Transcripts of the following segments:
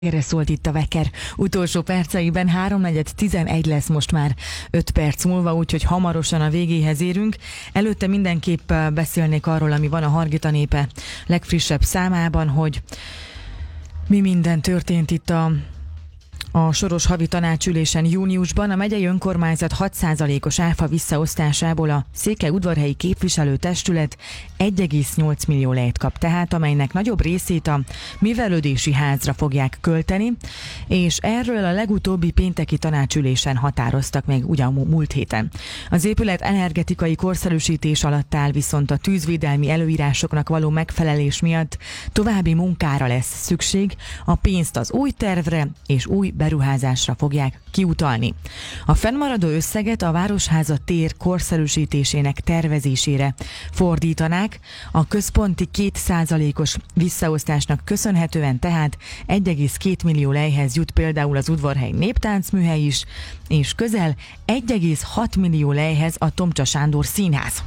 Erre szólt itt a Veker. Utolsó perceiben 3:11 lesz most már 5 perc múlva, úgyhogy hamarosan a végéhez érünk. Előtte mindenképp beszélnék arról, ami van a Hargita Népe legfrissebb számában, hogy mi minden történt itt a Soros havi tanácsülésen júniusban. A megyei önkormányzat 6%-os áfa visszaosztásából a székelyudvarhelyi képviselőtestület 1,8 millió lejt kap, tehát amelynek nagyobb részét a művelődési házra fogják költeni, és erről a legutóbbi pénteki tanácsülésen határoztak még ugyan múlt héten. Az épület energetikai korszerűsítés alatt áll, viszont a tűzvédelmi előírásoknak való megfelelés miatt további munkára lesz szükség, a pénzt az új tervre és új beruházásra fogják kiutalni. A fennmaradó összeget a Városháza tér korszerűsítésének tervezésére fordítanák, a központi 2%-os visszaosztásnak köszönhetően tehát 1,2 millió lejhez jut például az Udvarhely Néptáncműhely is, és közel 1,6 millió lejhez a Tomcsa Sándor Színház.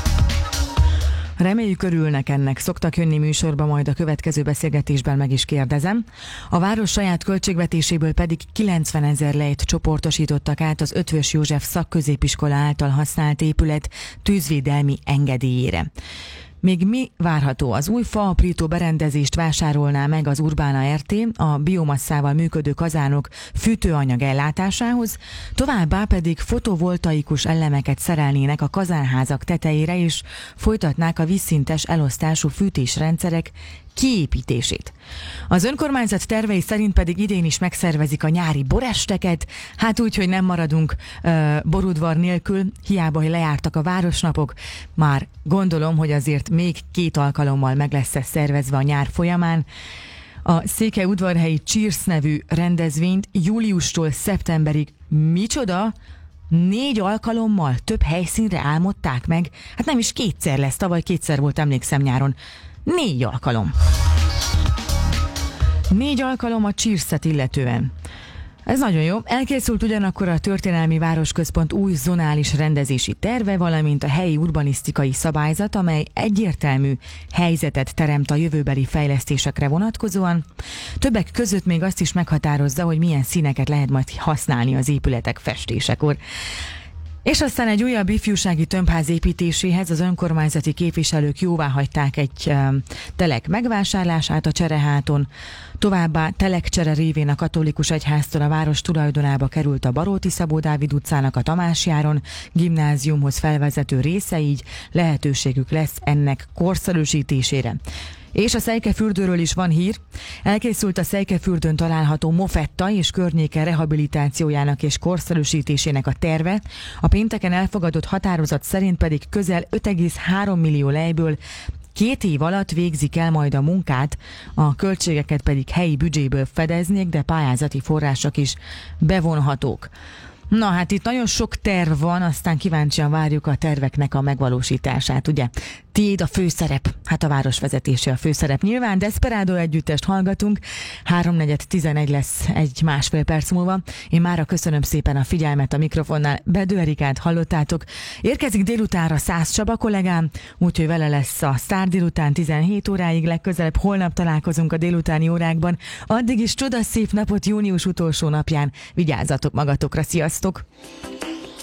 Reméljük, örülnek ennek. Szoktak jönni műsorba, majd a következő beszélgetésben meg is kérdezem. A város saját költségvetéséből pedig 90 000 lejt csoportosítottak át az Eötvös József szakközépiskola által használt épület tűzvédelmi engedélyére. Még mi várható? Az új faaprító berendezést vásárolná meg az Urbana RT a biomasszával működő kazánok fűtőanyag ellátásához, továbbá pedig fotovoltaikus elemeket szerelnének a kazánházak tetejére, és folytatnák a vízszintes elosztású fűtésrendszerek kiépítését. Az önkormányzat tervei szerint pedig idén is megszervezik a nyári boresteket, hát úgy, hogy nem maradunk borudvar nélkül, hiába, hogy lejártak a városnapok, már gondolom, hogy azért még 2 alkalommal meg lesz ez szervezve a nyár folyamán. A székelyudvarhelyi Cheers nevű rendezvényt júliustól szeptemberig micsoda? 4 alkalommal több helyszínre álmodták meg? Hát nem is 2-szer lesz, tavaly 2-szer volt, emlékszem, nyáron. 4 alkalom. 4 alkalom a Cheers-et illetően. Ez nagyon jó. Elkészült ugyanakkor a Történelmi Városközpont új zonális rendezési terve, valamint a helyi urbanisztikai szabályzat, amely egyértelmű helyzetet teremt a jövőbeli fejlesztésekre vonatkozóan. Többek között még azt is meghatározza, hogy milyen színeket lehet majd használni az épületek festésekor. És aztán egy újabb ifjúsági tömbház építéséhez az önkormányzati képviselők jóváhagyták egy telek megvásárlását a Csereháton. Továbbá telekcsere révén a katolikus egyháztól a város tulajdonába került a Baróti Szabó Dávid utcának a Tamásjáron gimnáziumhoz felvezető része, így lehetőségük lesz ennek korszerűsítésére. És a Szejkefürdőről is van hír. Elkészült a Szejkefürdőn található Mofetta és környéke rehabilitációjának és korszerűsítésének a terve. A pénteken elfogadott határozat szerint pedig közel 5,3 millió lejből 2 év alatt végzik el majd a munkát, a költségeket pedig helyi büdzséből fedeznék, de pályázati források is bevonhatók. Na hát itt nagyon sok terv van, aztán kíváncsian várjuk a terveknek a megvalósítását, ugye? Tiéd a főszerep, hát a városvezetése a főszerep nyilván. Desperado együttest hallgatunk, 3:11 lesz egy másfél perc múlva. Én mára köszönöm szépen a figyelmet a mikrofonnál, Bedő Erikát hallottátok. Érkezik délutánra Szász Csaba kollégám, úgyhogy vele lesz a Sztár délután 17 óráig, legközelebb holnap találkozunk a délutáni órákban. Addig is csodaszép napot június utolsó napján, vigyázzatok magatokra, sziasztok!